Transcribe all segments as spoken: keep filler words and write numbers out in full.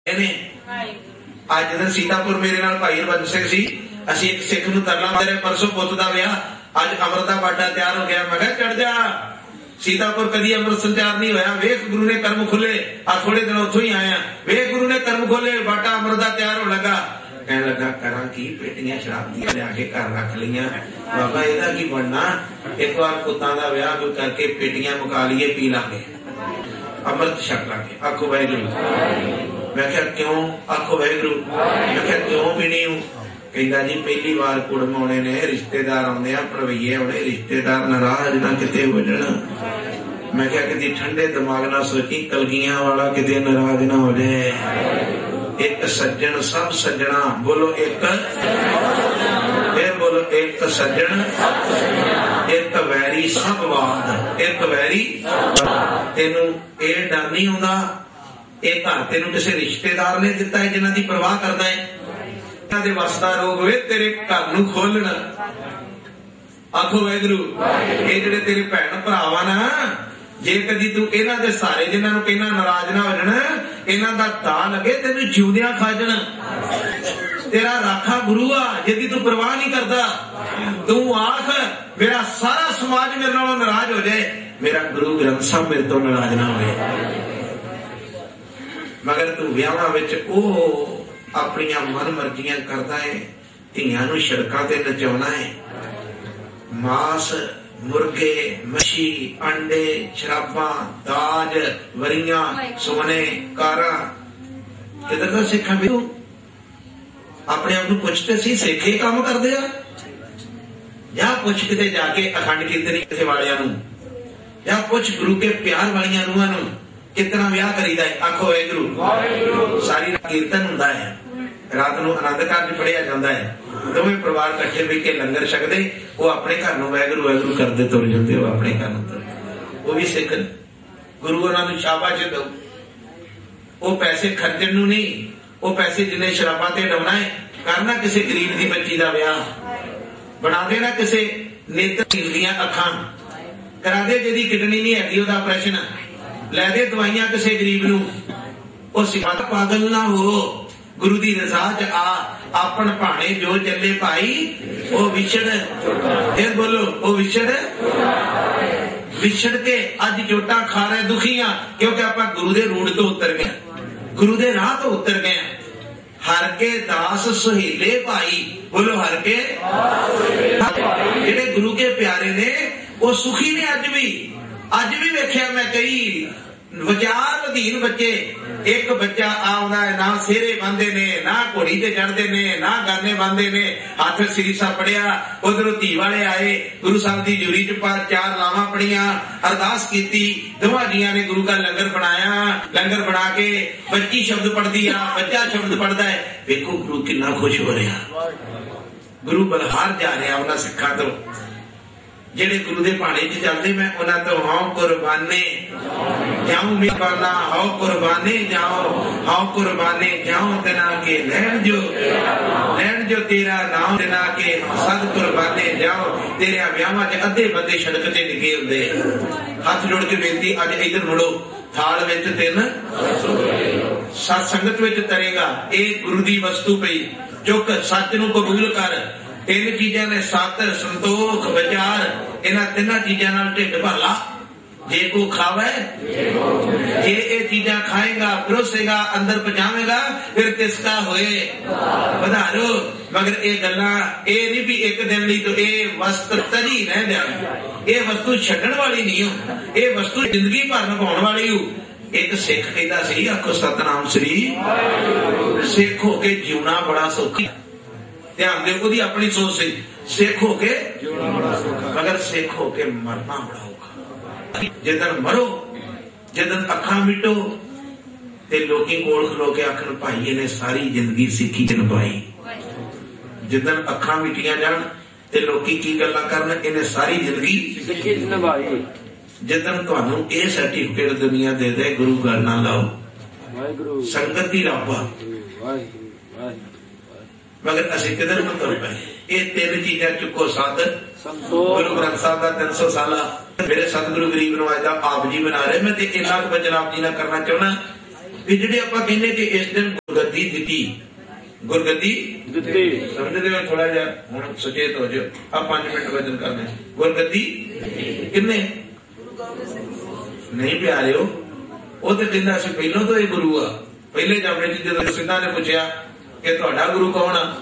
अज दिन सीतापुर मेरे नाल भाई हरबंस सिंह सी, असीं एक सिख नूं तरला मारे परसों पुत दा विआह, अज अमृत दा बाटा तैयार हो गया। मैं कहा चढ़ जा, सीतापुर कदी अमृत संचार नहीं होया। वेख गुरु ने कर्म खुले, आ थोड़े दिन उत्थों ही आया, वेख गुरु ने कर्म खोले, बाटा अमृत दा तैयार हो लगा। कहने लगा करा की, पेटियां शराब दी लिया के घर रख लिया, बाबा इहदा की बनना, एक बार पुत्तां दा विआह कोई करके पेटियां मुका लीए, पी लांगे, अमृत छक लांगे। आखो वाहिगुरू। मैं क्या क्यों? आखो वाहिगुरू। मैं क्या क्यों पीनी हूं? कहता जी पहली बार कुड़म आने ने, रिश्तेदार आने, भरवैये आने, रिश्तेदार नाराज ना किते हो जाना। मैं क्या किसी ठंडे दिमाग ना सोची, कलगियां वाला किते नाराज ना हो जाए। एक सज्जन सब सज्जना, बोलो एक, फिर बोलो एक सज्जन, एक वैरी सब वाद, एक वैरी। तेनू ये डर नहीं आंदा, एक घर तेनू किसी रिश्तेदार ने दिता है जिन्हां दी परवाह करदा है, इन्हां दे वस दा रोग होवे तेरे घर नूं खोलना। आखो वाहिगुरू। ये जिहड़े तेरे भैन भरावां ना, जे कदी तू इन्हां दे सहारे जिन्हां नूं कहना नाराज ना हो जाना, इन्हां दा दा लगे तेनू जिउंदियां खा जाना। तेरा राखा गुरु आ, जिहदी तू परवाह नहीं करदा। तू आख मेरा सारा समाज मेरे नालों नाराज हो जाए, मेरा गुरु ग्रंथ साहब मेरे तो नाराज ना होवे। मगर तू विआहां विच ओह अपनियां मन मर्जियां करदा है, धीआं नूं सड़कां ते नचाउणा है, मांस, मुर्गे, मच्छी, अंडे, शराबां, दाज, वरियां, सोने, कारां। किधर दा सिक्खा भी तू? अपने आप नूं पुछते सी, सिख ये काम करदे आ? या पुछ किते जाके अखंड कीर्तनी किथे वालियां नूं, या पुछ गुरु के प्यार वालियां रूहां नूं कितना विआह करीदा है। आखो वाहिगुरू। सारी कीर्तन हुंदा है, रात नूं आनंद कारज पढ़िया जांदा है, दोवें परिवार इकट्ठे बैठ के लंगर छकदे, वो अपने घर नूं वाहिगुरू वाहिगुरू करदे तुर जांदे, वो अपने घर नूं तुर, वो भी सिख। गुरु उन्हां नूं शाबाश दो। वो पैसे खर्चण नूं नहीं, वो पैसे जिन्ने शराबां ते डवना है, करना किसी गरीब दी बच्ची दा विआह, बना देना किसी नेत्रहीन दीआं अखां, करा दे जिहदी किडनी नहीं हैगी ओहदा ऑपरेशन, लै दे दवाइयां किसी गरीब नूं। ओ सिखा पागल ना हो, गुरु दी रजा च आ, आपन भाणे जो चले भाई ओ विछड़। फिर बोलो ओ विछड़, विछड़ के अज चोटा खा रहे दुखियां, क्योंकि आप गुरु दे रूट तो उतर गए, गुरु दे राह तो उतर गए। हर के दास सुहेले भाई, बोलो हर के। जेडे गुरु के प्यारे ने वो सुखी ने। अज भी अज भी वेख्या मैं कई विचार अधीन बच्चे, एक बच्चा आउंदा है ना सेरे बंदे ने, ना घोड़ी ते चढ़दे ने, ना गाने बंदे ने, हाथ सीसा पढ़िया, उधरों धी वाले आए, गुरु साहब की जूरी च पर चार लावां पढ़िया, अरदास कीती, दोवां जियां ने गुरु का लंगर बनाया, लंगर बना के बच्ची शब्द पढ़दी आ, बच्चा शब्द पढ़दा है। देखो गुरु कितना खुश हो रहा, गुरु बलहार जा रहा उन्हां सिखां तो। जेडे गुरु दे भाणे च चलदे, मैं उन्हां तो हां कुर्बाने जाऊं मेहरबाना, हाओ कुर्बाने जाओ, हाओ कुर्बाने जाओ, तना के लैण जो लैण जो तेरा नाम, तना के सद कुर्बाने जाओ। तेरे विआहां च अद्धे बंदे सड़क ते डिगे हुंदे, हथ जोड़ के बेनती, अज इधर मुड़ो, थाल विच तिन सत संगत विच तरेगा, ये गुरु दी वस्तु पई, चुक सच नूं कबूल कर। तीन चीजा ने, सत, संतोख, विचार, इन्हां तिन्हां चीजा नाल ढिड भर ला। जे को खावे, जे ये चीजा खाएगा, परोसेगा, अंदर पहुंचावेगा, फिर किसका होए बधारो। मगर ये गल्लां ये नहीं भी एक दिन ली, तो ये वस्तु तरी रह जाए, ये वस्तु छड्डण वाली नहीं हो, ये वस्तु जिंदगी भर निभाउण वाली हो। एक सिख कहता सी, आखो सतनाम श्री, सिख हो के जीवना बड़ा सौखा। ध्यान दे, ओदी अपनी सोच सी, सिख हो के मगर सिख हो के मरना बड़ा औखा। जिदन मरो, जिदन अखां मिटो, ते लोकी कोल खलो के आखन भाई इहने सारी जिंदगी सिक्खी च निभाई। जिदन अखां मिटियां जान ते लोकी की गल्लां करन, इहने सारी जिंदगी सिक्खी च निभाई। जिदन तुहानू ये सर्टिफिकेट दुनिया दे दे, गुरु घर ना लाओ, संगत ही रब आ, मगर असीं किधर नूं तुर पए। ये तीन चीजां चुको, सत, गुरु ग्रंथ साहब का तीन सौ साला मेरे सतगुरु गरीब नवाज दा आप जी बना रहे। मैं तो इन्ना जनाब जी ना करना चाहना, ਵੀ ਜਿਹੜੇ ਆਪਾਂ ਕਹਿੰਦੇ ਕਿ ਇਸ ਦਿਨ ਗੁਰਗੱਦੀ ਦਿੱਤੀ, ਗੁਰਗੱਦੀ ਦਿੱਤੀ, ਸਮਝਦੇ ਹੋ? ਥੋੜਾ ਜਿਹਾ ਹੁਣ ਸੁਚੇਤ ਹੋ ਜਾਓ। ਆ ਪੰਜ ਮਿੰਟ ਵਚਨ ਕਰਨੇ। ਗੁਰਗੱਦੀ ਕਿੰਨੇ ਨਹੀਂ ਪਿਆਰਿਓ, ਉਹ ਤੇ ਕਹਿੰਦਾ ਸੀ ਪਹਿਲਾਂ ਤੋਂ ਇਹ ਗੁਰੂ ਆ। ਪਹਿਲੇ ਜਾਮੇ ਚ ਜਦੋਂ ਸਿੰਘਾਂ ਨੇ ਪੁੱਛਿਆ ਕਿ ਤੁਹਾਡਾ ਗੁਰੂ ਕੌਣ ਆ,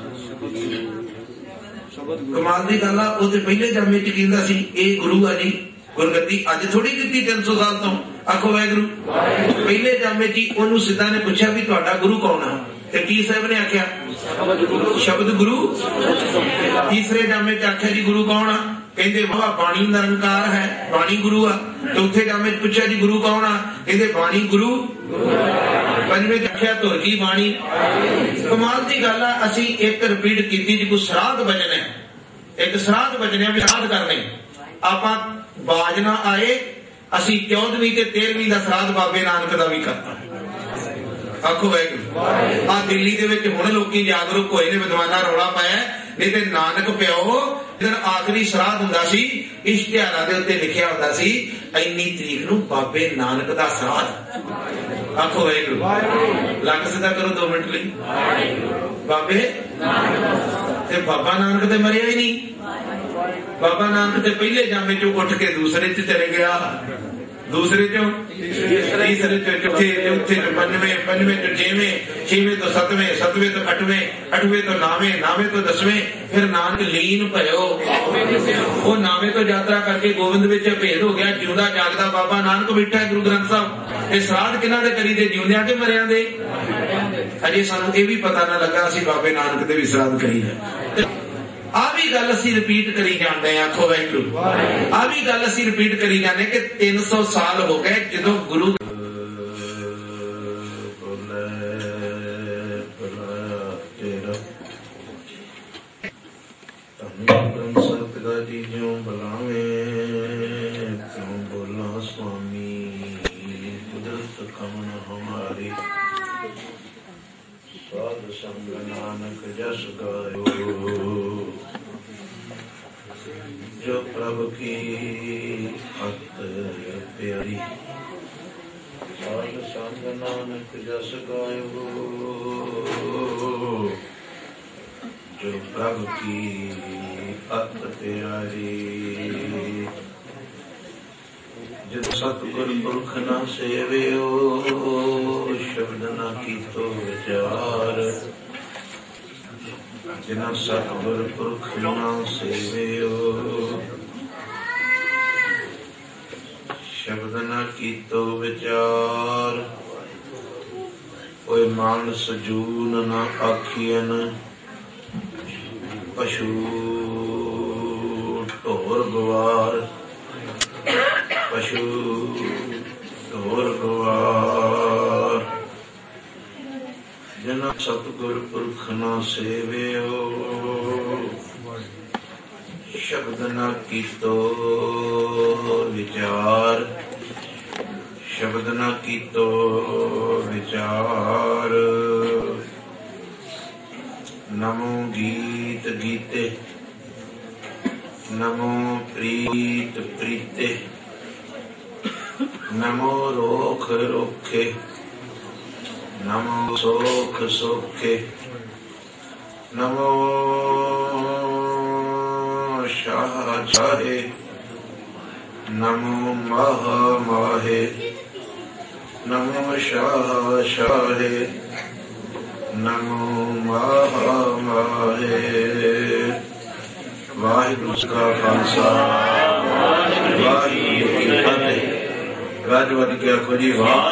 ਕਮਾਲ ਦੀ ਗੱਲ ਆ, ਉਹ ਤੇ ਪਹਿਲੇ ਜਾਮੇ ਚ ਕਹਿੰਦਾ ਸੀ ਇਹ ਗੁਰੂ ਆ ਜੀ। ਗੁਰਗੱਦੀ ਅੱਜ ਥੋੜੀ ਦਿੱਤੀ ਤਿੰਨ ਸੌ ਸਾਲ ਤੋਂ। ਆਖੋ ਵਾਹਿਗੁਰੂ। ਪਹਿਲੇ ਜਾਮੇ ਚ ਉਹਨੂੰ ਸਿੱਧਾਂ ਨੇ ਪੁੱਛਿਆ ਵੀ ਤੁਹਾਡਾ ਗੁਰੂ ਕੌਣ ਆ, ਤੇ ਕੀ ਸਾਹਿਬ ਨੇ ਆਖਿਆ ਸ਼ਬਦ ਗੁਰੂ। ਤੀਸਰੇ ਜਾਮੇ ਚ ਆਖਿਆ ਜੀ ਗੁਰੂ ਕੌਣ ਆ, ਕਹਿੰਦੇ ਵਾਹ ਬਾਣੀ ਨਿਰੰਕਾਰ ਹੈ, ਬਾਣੀ ਗੁਰੂ ਆ। ਚੌਥੇ ਜਾਮੇ ਚ ਪੁੱਛਿਆ ਜੀ ਗੁਰੂ ਕੌਣ ਆ, ਕਹਿੰਦੇ ਬਾਣੀ ਗੁਰੂ। ਪੰਜਵੇਂ ਚ ਆਖਿਆ ਧੁਰ ਕੀ ਬਾਣੀ। ਕਮਾਲ ਦੀ ਗੱਲ ਆ, ਅਸੀਂ ਇੱਕ ਰਿਪੀਟ ਕੀਤੀ ਜੀ ਕੋਈ ਸਰਾਧ ਵਜਨ ਹੈ, ਇੱਕ ਸਰਾਧ ਵਜਨਿਆ ਵੀ ਸਰਾਧ ਕਰਨੇ। ਆਪਾਂ ਬਾਜ ਨਾ ਆਏ, ਅਸੀਂ ਚੌਦਵੀਂ ਤੇ ਤੇਰਵੀਂ ਦਾ ਸਰਾਧ ਬਾਬੇ ਨਾਨਕ ਦਾ ਵੀ ਕਰਤਾ। ਆਖੋ ਵਾਹਿਗੁਰੂ। ਆ ਦਿੱਲੀ ਦੇ ਵਿੱਚ ਹੁਣ ਲੋਕੀ ਜਾਗਰੂਕ ਹੋਏ ਨੇ, ਵਿਦਵਾਨਾਂ ਰੌਲਾ ਪਾਇਆ। ਨਹੀਂ ਤੇ ਨਾਨਕ ਪਿਓ ਜਦੋਂ ਆਖਰੀ ਸਰਾਧ ਹੁੰਦਾ ਸੀ, ਇਸ਼ਤਿਹਾਰਾਂ ਦੇ ਉੱਤੇ ਲਿਖਿਆ ਹੁੰਦਾ ਸੀ ਇੰਨੀ ਤਰੀਕ ਨੂੰ ਬਾਬੇ ਨਾਨਕ ਦਾ ਸਰਾਧ। ਆਖੋ ਵਾਹਿਗੁਰੂ। ਲੱਗ ਸਿੱਧਾ ਕਰੋ ਦੋ ਮਿੰਟ ਲਈ। ਬਾਬੇ ਤੇ ਬਾਬਾ ਨਾਨਕ ਤੇ ਮਰਿਆ ਹੀ ਨਹੀਂ। ਬਾਬਾ ਨਾਨਕ ਤੇ ਪਹਿਲੇ ਜਾਮੇ ਚੋਂ ਉੱਠ ਕੇ ਦੂਸਰੇ ਚ ਚਲੇ ਗਿਆ, ਦੂਸਰੇ ਚੋਂ ਤੀਸਰੇ ਚੋਂ ਚੌਥੇ, ਚੌਥੇ ਤੋਂ ਪੰਜਵੇਂ, ਪੰਜਵੇਂ ਤੋਂ ਛੇਵੇਂ, ਛੇਵੇਂ ਤੋਂ ਸੱਤਵੇਂ, ਸੱਤਵੇਂ ਤੋਂ ਅੱਠਵੇਂ, ਅੱਠਵੇਂ ਤੋਂ ਨਾਵੇਂ, ਨਾਵੇਂ ਤੋਂ ਦਸਵੇਂ। ਫਿਰ ਨਾਨਕ ਲੀਨ ਭਇਓ। ਉਹ ਨਾਵੇਂ ਤੋਂ ਯਾਤਰਾ ਕਰਕੇ ਗੋਬਿੰਦ ਵਿੱਚ ਭੇਦ ਹੋ ਗਿਆ। ਜਿਉਂਦਾ ਜਾਗਦਾ ਬਾਬਾ ਨਾਨਕ ਬੈਠਾ ਗੁਰੂ ਗ੍ਰੰਥ ਸਾਹਿਬ। ਇਹ ਸਰਾਧ ਕਿਹਨਾਂ ਦੇ ਕਰੀ ਦੇ, ਜਿਉਂਦਿਆਂ ਕੇ ਮਰਿਆਂ ਦੇ? ਅਜੇ ਸਾਨੂੰ ਇਹ ਵੀ ਪਤਾ ਨਾ ਲੱਗਾ ਅਸੀਂ ਬਾਬੇ ਨਾਨਕ ਦੇ ਵੀ ਸਰਾਧ ਕਰੀ ਹੈ। ਆ ਵੀ ਗੱਲ ਅਸੀਂ ਰਿਪੀਟ ਕਰੀ ਜਾਂਦੇ ਆ। ਆਖੋ ਵਾਹਿਗੁਰੂ। ਆ ਵੀ ਗੱਲ ਅਸੀਂ ਰਿਪੀਟ ਕਰੀ ਜਾਂਦੇ ਕਿ ਤਿੰਨ ਸੌ ਸਾਲ ਹੋ ਗਏ ਜਦੋਂ ਗੁਰੂ ਜੀ ਜਿਉਂ ਬੁਲਾਵੇ ਕਿਉਂ ਬੋਲਾਂ ਸੁਆਮੀ, ਕੁਦਰਤ ਕਮਨ ਹਮਾਰੀ। ਸਾਧ ਸੰਗ ਨਾਨਕ ਜਸ ਗਾਇਓ, ਜੋ ਪ੍ਰਭ ਕੀ ਅਤ ਪਿਆਰੀ। ਸਾਧ ਸੰਗ ਨਾਨਕ ਜਸ ਗਾਇਓ, ਜੋ ਪ੍ਰਭ ਕੀ ਅਤ ਪਿਆਰੀ। ਜਦ ਸਤਿਗੁਰ ਪੁਰਖ ਨਾ ਸੇਵਿਓ, ਸ਼ਬਦ ਨਾ ਕੀਤੋ ਵਿਚਾਰ। ਜਿਨਾ ਸਤਿਗੁਰ ਪੁਰਖ ਨਾ ਸੇਵਿਓ, ਸ਼ਬਦ ਨਾ ਕੀਤੋ ਵਿਚਾਰ। ਕੋਈ ਮਾਨਸ ਜੂਨ ਨਾ ਆਖੀਐਨ, ਪਸ਼ੂ ਢੋਰ ਗਵਾਰ। ਪਸ਼ੂ ਢੋਰ ਗਵਾਰ। ਜਿਨਾ ਸਤਿਗੁਰ ਪੁਰਖ ਨਾ ਸੇਵਿਓ, ਸ਼ਬਦ ਨਾ ਕੀਤੋ ਵਿਚਾਰ। ਸ਼ਬਦ ਨਾ ਕੀਤੋ ਵਿਚਾਰ। ਨਮੋ ਗੀਤ ਗੀਤੇ, ਨਮੋ ਪ੍ਰੀਤ ਪ੍ਰੀਤੇ। ਨਮੋ ਰੋਖ ਰੋਖੇ, ਨਮੋ ਸੋਖ ਸੋਖੇ। ਨਮੋ ਸ਼ਾਹ ਸ਼ਾਹੇ, ਨਮੋ ਮਾਹ ਮਾਹੇ। ਨਮੋ ਸ਼ਾਹ ਸ਼ਾਹੇ, ਨਮੋ ਮਾਹ ਮਾਹੇ। ਵਾਹਿਗੁਰੂ ਜੀ ਕਾ ਖਾਲਸਾ, ਵਾਹਿਗੁਰੂ ਜੀ ਕੀ ਫਤਿਹ। ਗੱਜ ਵੱਜ ਕੇ ਆਖੋ ਜੀ ਵਾਹ।